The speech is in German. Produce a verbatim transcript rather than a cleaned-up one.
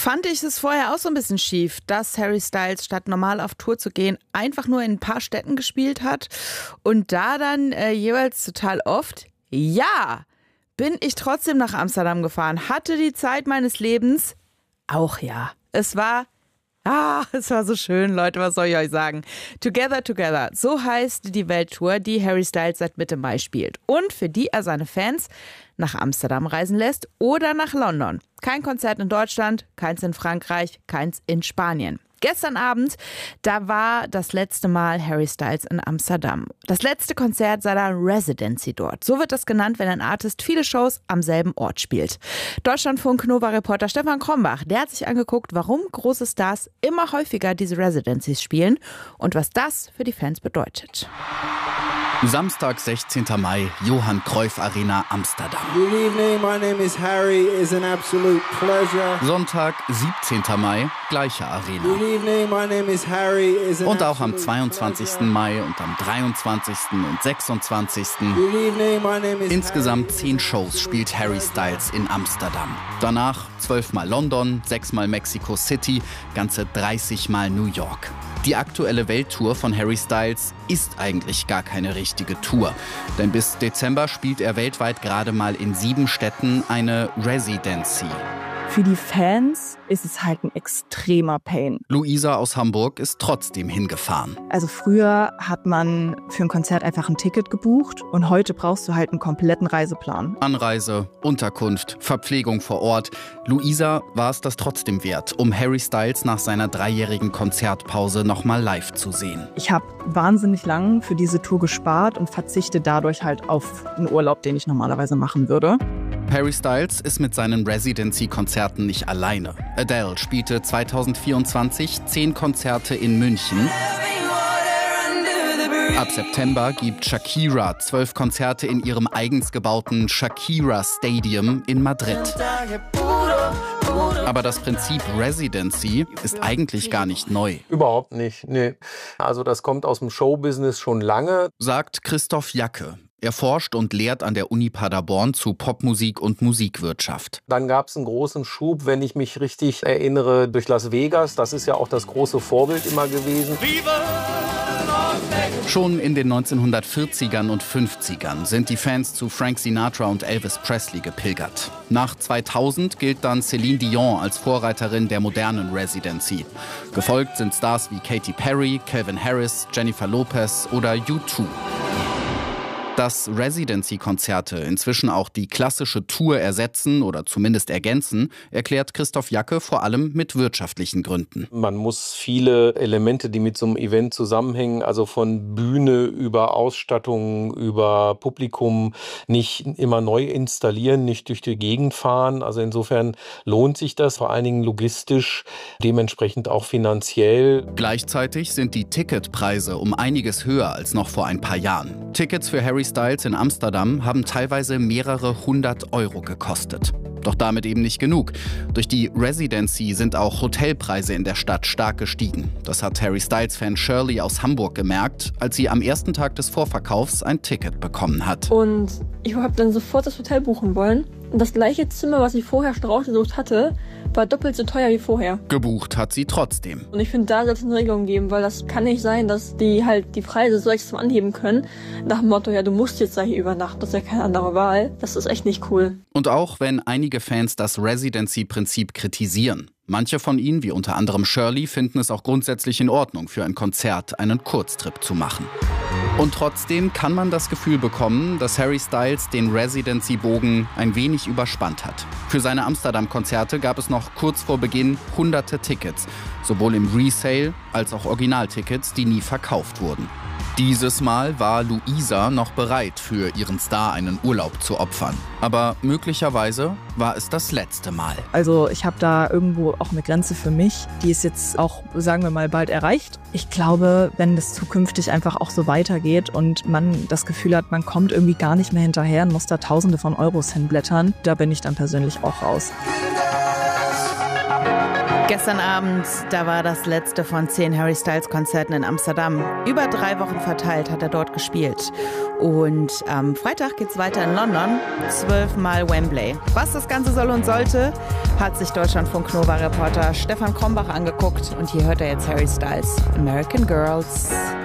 fand ich es vorher auch so ein bisschen schief, dass Harry Styles statt normal auf Tour zu gehen, einfach nur in ein paar Städten gespielt hat und da dann äh, jeweils total oft, ja, bin ich trotzdem nach Amsterdam gefahren, hatte die Zeit meines Lebens, auch ja. Es war Ah, es war so schön, Leute, was soll ich euch sagen? Together, Together, so heißt die Welttour, die Harry Styles seit Mitte Mai spielt und für die er seine Fans nach Amsterdam reisen lässt oder nach London. Kein Konzert in Deutschland, keins in Frankreich, keins in Spanien. Gestern Abend, da war das letzte Mal Harry Styles in Amsterdam. Das letzte Konzert seiner Residency dort. So wird das genannt, wenn ein Artist viele Shows am selben Ort spielt. Deutschlandfunk-Nova-Reporter Stefan Krombach, der hat sich angeguckt, warum große Stars immer häufiger diese Residencies spielen und was das für die Fans bedeutet. Samstag, sechzehnten Mai, Johann Cruyff Arena, Amsterdam. Good evening, my name is Harry. It's an absolute pleasure. Sonntag, siebzehnten Mai, gleiche Arena. Good evening, my name is Harry. It's an Und auch am zweiundzwanzigsten Mai und am dreiundzwanzigsten und sechsundzwanzigsten Good evening, my name is Insgesamt zehn Shows spielt Harry Styles in Amsterdam. Danach zwölfmal London, sechsmal Mexico City, ganze dreißig Mal New York. Die aktuelle Welttour von Harry Styles ist eigentlich gar keine richtige Tour. Denn bis Dezember spielt er weltweit gerade mal in sieben Städten eine Residency. Für die Fans ist es halt ein extremer Pain. Luisa aus Hamburg ist trotzdem hingefahren. Also früher hat man für ein Konzert einfach ein Ticket gebucht und heute brauchst du halt einen kompletten Reiseplan. Anreise, Unterkunft, Verpflegung vor Ort. Luisa war es das trotzdem wert, um Harry Styles nach seiner dreijährigen Konzertpause nochmal live zu sehen. Ich habe wahnsinnig lang für diese Tour gespart und verzichte dadurch halt auf einen Urlaub, den ich normalerweise machen würde. Harry Styles ist mit seinen Residency-Konzerten nicht alleine. Adele spielte zweitausendvierundzwanzig zehn Konzerte in München. Ab September gibt Shakira zwölf Konzerte in ihrem eigens gebauten Shakira Stadium in Madrid. Aber das Prinzip Residency ist eigentlich gar nicht neu. Überhaupt nicht, nee. Also das kommt aus dem Showbusiness schon lange, sagt Christoph Jacke. Er forscht und lehrt an der Uni Paderborn zu Popmusik und Musikwirtschaft. Dann gab es einen großen Schub, wenn ich mich richtig erinnere, durch Las Vegas. Das ist ja auch das große Vorbild immer gewesen. Schon in den neunzehnhundertvierzigern und fünfzigern sind die Fans zu Frank Sinatra und Elvis Presley gepilgert. Nach zweitausend gilt dann Celine Dion als Vorreiterin der modernen Residency. Gefolgt sind Stars wie Katy Perry, Calvin Harris, Jennifer Lopez oder U zwei. Dass Residency-Konzerte inzwischen auch die klassische Tour ersetzen oder zumindest ergänzen, erklärt Christoph Jacke vor allem mit wirtschaftlichen Gründen. Man muss viele Elemente, die mit so einem Event zusammenhängen, also von Bühne über Ausstattung, über Publikum, nicht immer neu installieren, nicht durch die Gegend fahren. Also insofern lohnt sich das, vor allen Dingen logistisch, dementsprechend auch finanziell. Gleichzeitig sind die Ticketpreise um einiges höher als noch vor ein paar Jahren. Tickets für Harry Styles in Amsterdam haben teilweise mehrere hundert Euro gekostet. Doch damit eben nicht genug. Durch die Residency sind auch Hotelpreise in der Stadt stark gestiegen. Das hat Harry Styles-Fan Shirley aus Hamburg gemerkt, als sie am ersten Tag des Vorverkaufs ein Ticket bekommen hat. Und ich habe dann sofort das Hotel buchen wollen. Und das gleiche Zimmer, was ich vorher schon rausgesucht hatte, war doppelt so teuer wie vorher. Gebucht hat sie trotzdem. Und ich finde, da sollte es eine Regelung geben, weil das kann nicht sein, dass die halt die Preise so extrem anheben können. Nach dem Motto, ja, du musst jetzt da hier übernachten, das ist ja keine andere Wahl. Das ist echt nicht cool. Und auch wenn einige Fans das Residency-Prinzip kritisieren. Manche von ihnen, wie unter anderem Shirley, finden es auch grundsätzlich in Ordnung, für ein Konzert einen Kurztrip zu machen. Und trotzdem kann man das Gefühl bekommen, dass Harry Styles den Residency-Bogen ein wenig überspannt hat. Für seine Amsterdam-Konzerte gab es noch kurz vor Beginn hunderte Tickets, sowohl im Resale als auch Originaltickets, die nie verkauft wurden. Dieses Mal war Luisa noch bereit, für ihren Star einen Urlaub zu opfern. Aber möglicherweise war es das letzte Mal. Also ich habe da irgendwo auch eine Grenze für mich, die ist jetzt auch, sagen wir mal, bald erreicht. Ich glaube, wenn das zukünftig einfach auch so weitergeht und man das Gefühl hat, man kommt irgendwie gar nicht mehr hinterher und muss da Tausende von Euros hinblättern, da bin ich dann persönlich auch raus. Gestern Abend, da war das letzte von zehn Harry Styles Konzerten in Amsterdam. Über drei Wochen verteilt hat er dort gespielt. Und am Freitag geht's weiter in London, zwölfmal Wembley. Was das Ganze soll und sollte, hat sich Deutschlandfunk-Nova-Reporter Stefan Krombach angeguckt. Und hier hört er jetzt Harry Styles, American Girls.